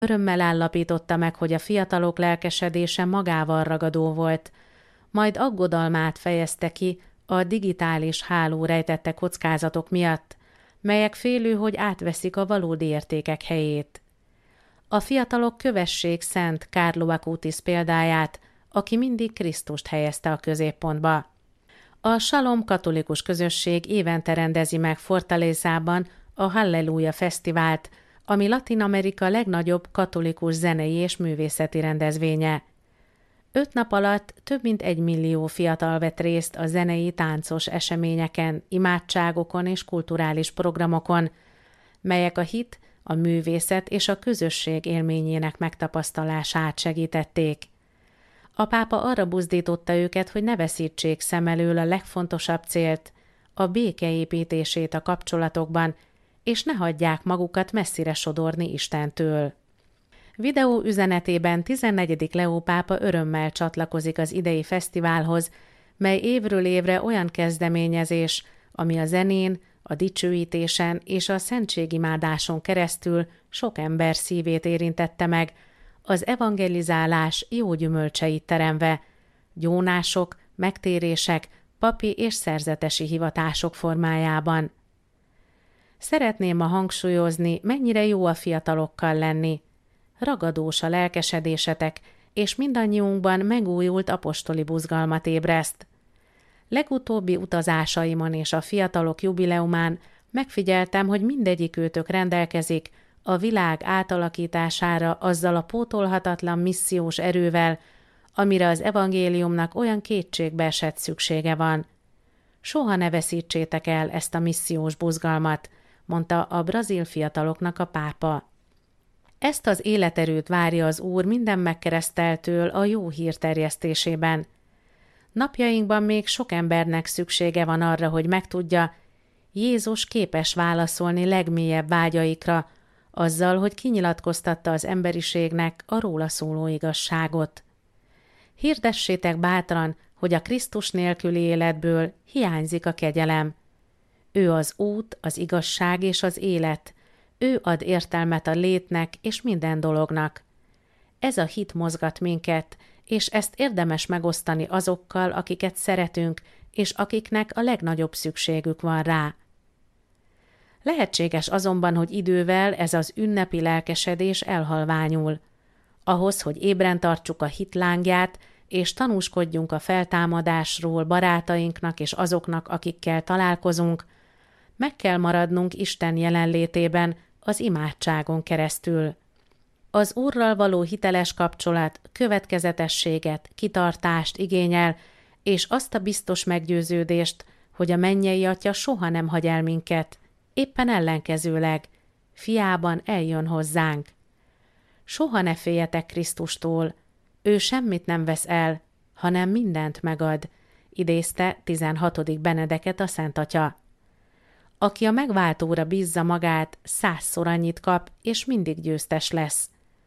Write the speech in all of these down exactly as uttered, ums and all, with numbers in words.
Örömmel állapította meg, hogy a fiatalok lelkesedése magával ragadó volt, majd aggodalmát fejezte ki a digitális háló rejtette kockázatok miatt, melyek félő, hogy átveszik a valódi értékek helyét. A fiatalok kövessék Szent Carlo Acutis példáját, aki mindig Krisztust helyezte a középpontba. A Shalom katolikus közösség évente rendezi meg Fortalezában a Halleluja Fesztivált, ami Latin-Amerika legnagyobb katolikus zenei és művészeti rendezvénye. Öt nap alatt több mint egy millió fiatal vett részt a zenei táncos eseményeken, imádságokon és kulturális programokon, melyek a hit, a művészet és a közösség élményének megtapasztalását segítették. A pápa arra buzdította őket, hogy ne veszítsék szem elől a legfontosabb célt, a béke építését a kapcsolatokban, és ne hagyják magukat messzire sodorni Istentől. Videó üzenetében tizennegyedik Leó pápa örömmel csatlakozik az idei fesztiválhoz, mely évről évre olyan kezdeményezés, ami a zenén, a dicsőítésen és a szentségimádáson keresztül sok ember szívét érintette meg, az evangelizálás jó gyümölcseit teremve, gyónások, megtérések, papi és szerzetesi hivatások formájában. Szeretném ma hangsúlyozni, mennyire jó a fiatalokkal lenni. Ragadós a lelkesedésetek, és mindannyiunkban megújult apostoli buzgalmat ébreszt. Legutóbbi utazásaimon és a fiatalok jubileumán megfigyeltem, hogy mindegyik őtök rendelkezik a világ átalakítására azzal a pótolhatatlan missziós erővel, amire az evangéliumnak olyan kétségbeesett szüksége van. Soha ne veszítsétek el ezt a missziós buzgalmat, mondta a brazil fiataloknak a pápa. Ezt az életerőt várja az Úr minden megkereszteltől a jó hír terjesztésében. Napjainkban még sok embernek szüksége van arra, hogy megtudja, Jézus képes válaszolni legmélyebb vágyaikra, azzal, hogy kinyilatkoztatta az emberiségnek a róla szóló igazságot. Hirdessétek bátran, hogy a Krisztus nélküli életből hiányzik a kegyelem. Ő az út, az igazság és az élet. Ő ad értelmet a létnek és minden dolognak. Ez a hit mozgat minket, és ezt érdemes megosztani azokkal, akiket szeretünk, és akiknek a legnagyobb szükségük van rá. Lehetséges azonban, hogy idővel ez az ünnepi lelkesedés elhalványul. Ahhoz, hogy ébren tartsuk a hit lángját, és tanúskodjunk a feltámadásról barátainknak és azoknak, akikkel találkozunk, meg kell maradnunk Isten jelenlétében az imádságon keresztül. Az Úrral való hiteles kapcsolat következetességet, kitartást igényel, és azt a biztos meggyőződést, hogy a mennyei Atya soha nem hagy el minket, éppen ellenkezőleg, fiában eljön hozzánk. Soha ne féljetek Krisztustól, ő semmit nem vesz el, hanem mindent megad, idézte tizenhatodik Benedeket a Szent Atya. Aki a megváltóra bízza magát, százszor annyit kap, és mindig győztes lesz.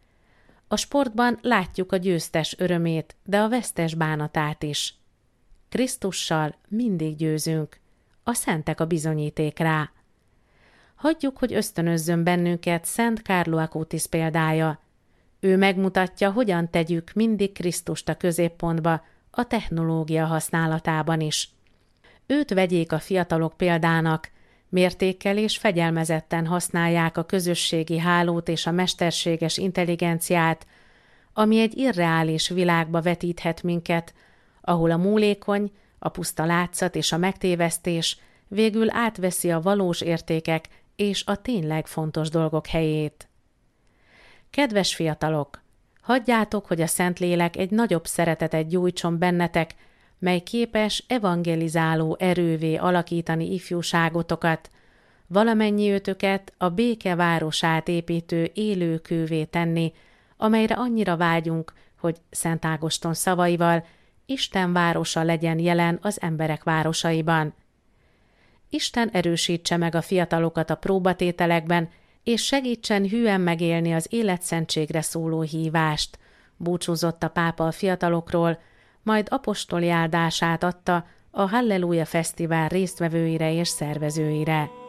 A sportban látjuk a győztes örömét, de a vesztes bánatát is. Krisztussal mindig győzünk, a szentek a bizonyíték rá. Hagyjuk, hogy ösztönözzön bennünket Szent Carlo Acutis példája. Ő megmutatja, hogyan tegyük mindig Krisztust a középpontba, a technológia használatában is. Őt vegyék a fiatalok példának, mértékkel és fegyelmezetten használják a közösségi hálót és a mesterséges intelligenciát, ami egy irreális világba vetíthet minket, ahol a múlékony, a puszta látszat és a megtévesztés végül átveszi a valós értékek és a tényleg fontos dolgok helyét. Kedves fiatalok, hagyjátok, hogy a Szentlélek egy nagyobb szeretetet gyújtson bennetek, mely képes evangelizáló erővé alakítani ifjúságotokat, valamennyi őtöket a béke városát építő élőkővé tenni, amelyre annyira vágyunk, hogy Szent Ágoston szavaival Isten városa legyen jelen az emberek városaiban. Isten erősítse meg a fiatalokat a próbatételekben, és segítsen hűen megélni az életszentségre szóló hívást, búcsúzott a pápa a fiatalokról, majd apostoli áldását adta a Halleluja Fesztivál résztvevőire és szervezőire.